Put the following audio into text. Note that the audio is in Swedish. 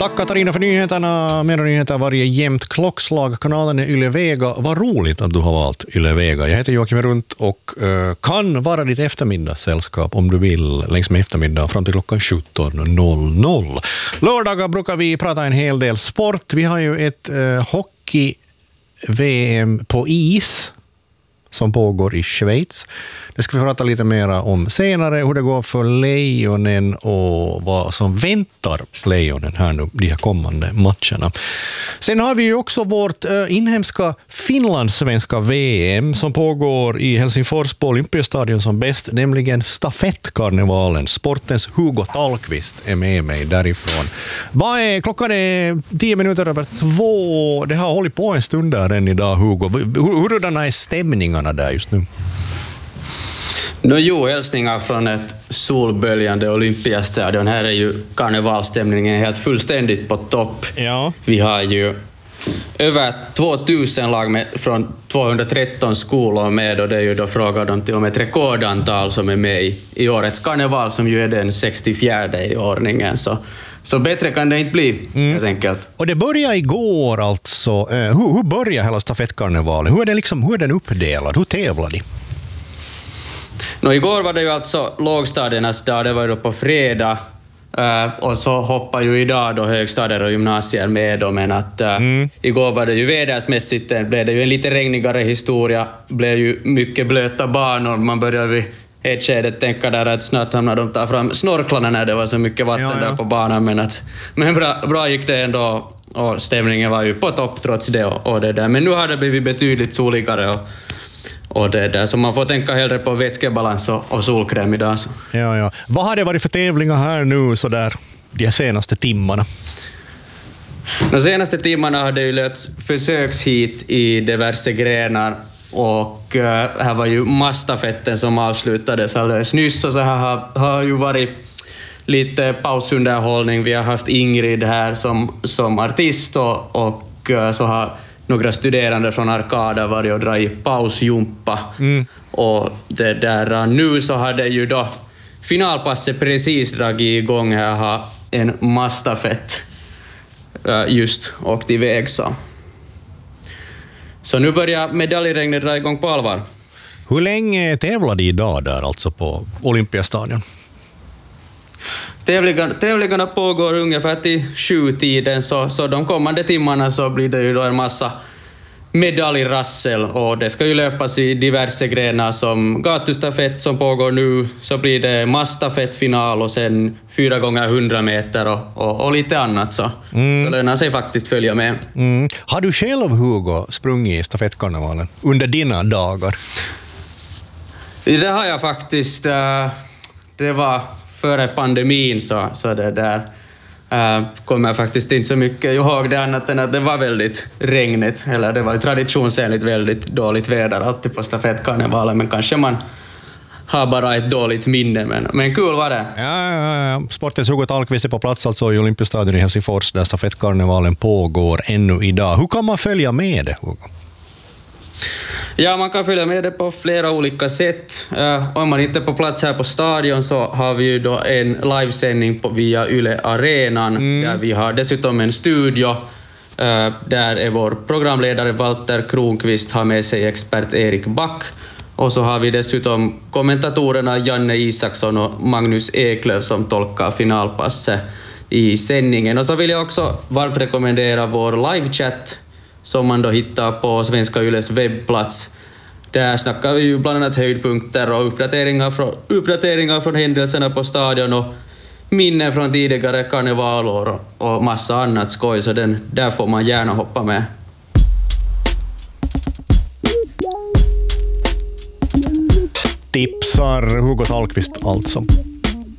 Tack Katarina för nyheterna. Mer nyheter varje jämnt klockslag. Kanalen är Yle Vega. Vad roligt att du har valt Yle Vega. Jag heter Joakim Runt och kan vara ditt eftermiddagssällskap om du vill längs med eftermiddag fram till klockan 17.00. Lördagar brukar vi prata en hel del sport. Vi har ju ett hockey-VM på is som pågår i Schweiz. Det ska vi prata lite mer om senare, hur det går för Lejonen och vad som väntar Lejonen här nu, de här kommande matcherna. Sen har vi ju också vårt inhemska finlandssvenska VM som pågår i Helsingfors på Olympiastadion som bäst, nämligen stafettkarnevalen. Sportens Hugo Tallqvist är med mig därifrån. Klockan är 10 minuter över 2. Det har hållit på en stund där än idag, Hugo. Hurdana är stämningarna där just nu? Hälsningar från ett solböljande Olympiastadion. Här är ju karnevalstämningen helt fullständigt på topp. Ja. Vi har ju över 2000 lag från 213 skolor med, och det är ju då frågan om till och med ett rekordantal som är med i årets karneval som ju är den 64:e i ordningen. Så bättre kan det inte bli, helt enkelt. Och det började igår alltså. Hur börjar hela stafettkarnevalen? Hur är den uppdelad? Hur tävlar de? Igår var det ju alltså lågstadiernas dag, det var ju då på fredag. Och så hoppar ju idag då högstadier och gymnasier med då, men att igår var det ju vädersmässigt, blev det ju en lite regnigare historia, blev ju mycket blöta banor, man började vid ett skede tänka där att snart hamnar de ta fram snorklarna när det var så mycket vatten där på banan, men bra gick det ändå och stämningen var ju på topp trots det och det där, men nu har det blivit betydligt soligare och det där, så man får tänka hellre på vätskebalans och solkräm idag. Så. Ja. Vad har det varit för tävlingar här nu så där de senaste timmarna? De senaste timmarna har det ju löts försökshit i diverse grenar, och här var ju massstafetten som avslutades alldeles nyss, och så här har ju varit lite pausunderhållning. Vi har haft Ingrid här som artist och så har några studerande från Arkada varit och dragit pausjumpa. Och det där, nu så har det ju då finalpasset precis dragit igång. Här har en massstafett just åkt iväg. Så nu börjar medaljregnet dra igång på allvar. Hur länge tävlade idag där alltså på Olympiastadion? Tävlingarna pågår ungefär till 7-tiden, så de kommande timmarna så blir det ju då en massa medaljrassel, och det ska ju löpas i diverse grenar som gatustafett som pågår nu, så blir det massstafettfinal och sen 4x100 meter och lite annat, så lönar sig faktiskt följa med. Har du själv, Hugo, sprungit i stafettkarnevalen under dina dagar? Det har jag faktiskt. Det var före pandemin, så det där kommer jag faktiskt inte så mycket ihåg det, annat än att det var väldigt regnigt, eller det var traditionsenligt väldigt dåligt väder alltid på stafettkarnevalen, men kanske man har bara ett dåligt minne, men kul var det. Ja. Sportens Hugo Tallqvist är på plats alltså i Olympiastadion i Helsingfors där stafettkarnevalen pågår ännu idag. Hur kan man följa med det, Hugo? Ja, man kan följa med det på flera olika sätt. Om man inte är på plats här på stadion så har vi ju då en livesändning via Yle Arenan, där vi har dessutom en studio. Där är vår programledare Walter Kronqvist har med sig expert Erik Back. Och så har vi dessutom kommentatorerna Janne Isaksson och Magnus Eklöf som tolkar finalpasset i sändningen. Och så vill jag också varmt rekommendera vår livechatt som man då hittar på Svenska Yles webbplats. Där snackar vi ju bland annat höjdpunkter och uppdateringar från händelserna på stadion och minnen från tidigare karnevalår och massa annat skoj, så där får man gärna hoppa med. Tipsar Hugo Tallqvist alltså.